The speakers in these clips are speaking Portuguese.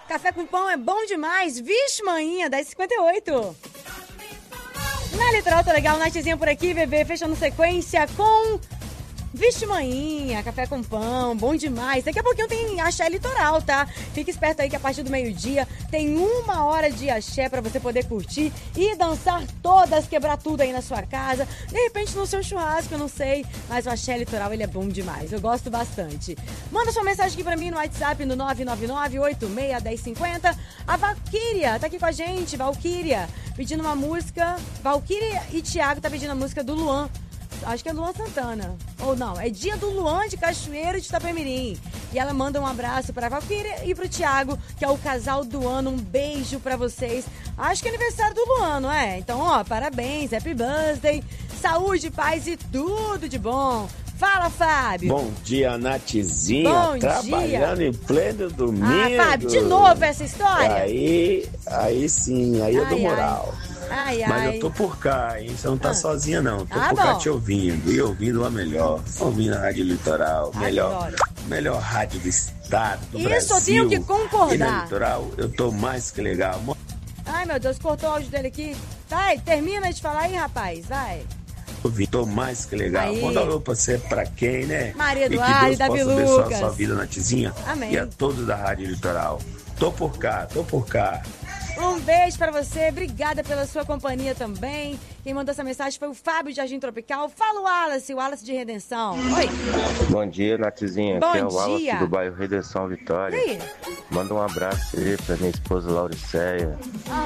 Café com pão é bom demais. Vixe, maninha, 10h58. Na Litoral tá legal, Nathzinha por aqui, bebê, fechando sequência com... Vixe, maninha, café com pão, bom demais. Daqui a pouquinho tem axé litoral, tá? Fique esperto aí que a partir do meio-dia tem 1 hora de axé pra você poder curtir e dançar todas, quebrar tudo aí na sua casa. De repente no seu churrasco, eu não sei. Mas o axé litoral, ele é bom demais. Eu gosto bastante. Manda sua mensagem aqui pra mim no WhatsApp no 999-86-1050. A Valquíria tá aqui com a gente, Valquíria, pedindo uma música. Valquíria e Thiago tá pedindo a música do Luan. Acho que é Luan Santana. Ou não, é dia do Luan de Cachoeiro de Itapemirim. E ela manda um abraço pra Valquíria e pro Thiago, que é o casal do ano. Um beijo pra vocês. Acho que é aniversário do Luan, não é? Então, ó, parabéns, happy birthday. Saúde, paz e tudo de bom. Fala, Fábio. Bom dia, Nathzinha. Bom trabalhando dia. Em pleno domingo. Ah, Fábio, de novo essa história? Aí sim, aí eu dou moral. Ai. Mas eu tô por cá, hein? Você não tá sozinha, não. Tô por bom. cá te ouvindo. E ouvindo a melhor. Ouvindo a Rádio Litoral. Melhor rádio do estado, do Brasil. Isso, eu tenho que concordar. E na Litoral, eu tô mais que legal. Ai, meu Deus, cortou o áudio dele aqui. Vai, termina de falar aí, rapaz. Vai. Tô mais que legal. Aí. Manda alô pra você, pra quem, né? Maria E que Eduardo, Deus Davi possa abençoar Lucas. a sua vida, Nathzinha. Amém. E a todos da Rádio Litoral. Tô por cá. Um beijo pra você, obrigada pela sua companhia também. Quem mandou essa mensagem foi o Fábio de Jardim Tropical. Fala o Wallace de Redenção. Oi. Bom dia, Nathzinha. Bom Aqui é o dia. Wallace do bairro Redenção Vitória. E aí? Manda um abraço aí pra minha esposa Lauriceia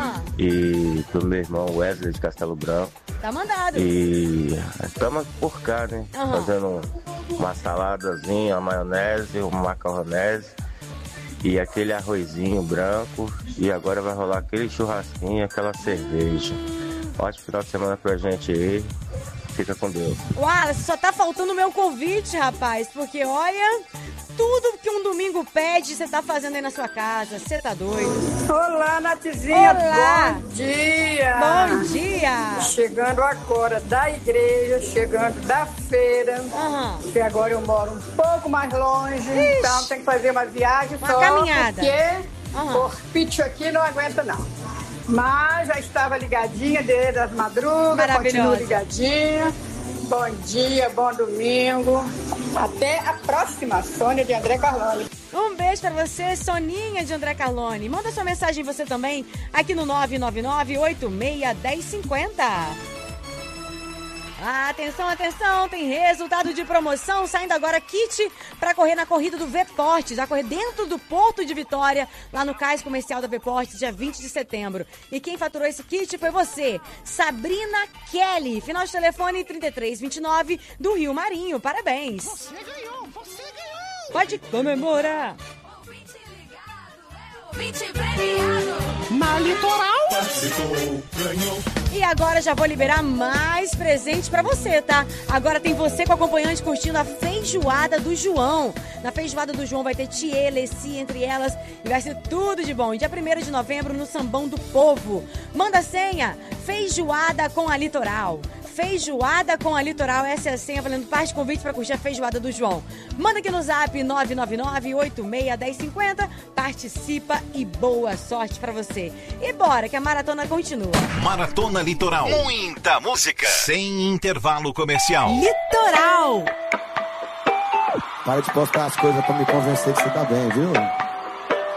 e pro meu irmão Wesley de Castelo Branco. Tá mandado. E estamos por cá, né? Fazendo uma saladazinha, uma maionese, uma macarronese. E aquele arrozinho branco. E agora vai rolar aquele churrasquinho e aquela cerveja. Ótimo final de semana pra gente aí. Fica com Deus. Wallace, só tá faltando o meu convite, rapaz. Porque olha, tudo que um domingo pede, você tá fazendo aí na sua casa. Você tá doido. Olá, Nathzinha. Olá. Bom dia. Bom dia. Chegando agora da igreja, chegando da feira. Que agora eu moro um pouco mais longe. Ixi. Então tem que fazer uma viagem Uma só. caminhada. Porque corpite aqui não aguenta, não. Mas já estava ligadinha desde as madrugas. Continuo ligadinha. Bom dia, bom domingo. Até a próxima, Sônia de André Carlone. Um beijo pra você, Soninha de André Carlone. Manda sua mensagem você também aqui no 999-86-1050. Atenção, atenção, tem resultado de promoção, saindo agora kit para correr na corrida do Vportes, vai correr dentro do Porto de Vitória, lá no Cais Comercial da Vportes, dia 20 de setembro. E quem faturou esse kit foi você, Sabrina Kelly, final de telefone 3329 do Rio Marinho, parabéns. Você ganhou. Pode comemorar. Na Litoral. E agora já vou liberar mais presente pra você, tá? Agora tem você com o acompanhante curtindo a feijoada do João. Na feijoada do João vai ter Thier, Leci entre elas e vai ser tudo de bom. E dia 1º de novembro no Sambão do Povo. Manda a senha, feijoada com a Litoral. Feijoada com a Litoral, essa é a senha, valendo parte de convite para curtir a feijoada do João. Manda aqui no zap 999-86-1050, participa e boa sorte para você. E bora, que a maratona continua. Maratona Litoral, muita música, sem intervalo comercial. Litoral! Para de postar as coisas para me convencer que você tá bem, viu?